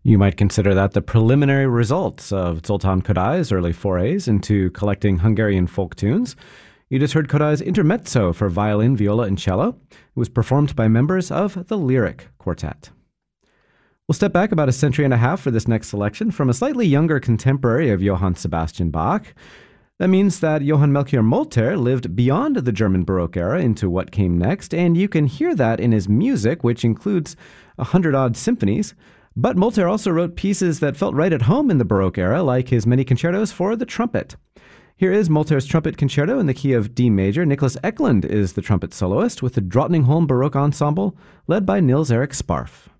You might consider that the preliminary results of Zoltan Kodai's early forays into collecting Hungarian folk tunes. You just heard Kodai's Intermezzo for violin, viola, and cello. It was performed by members of the Lyric Quartet. We'll step back about a century and a half for this next selection from a slightly younger contemporary of Johann Sebastian Bach. That means that Johann Melchior Molter lived beyond the German Baroque era into what came next, and you can hear that in his music, which includes 100-odd symphonies. But Molter also wrote pieces that felt right at home in the Baroque era, like his many concertos for the trumpet. Here is Molter's Trumpet Concerto in the key of D major. Nicholas Eklund is the trumpet soloist with the Drottningholm Baroque Ensemble, led by Nils Erik Sparf.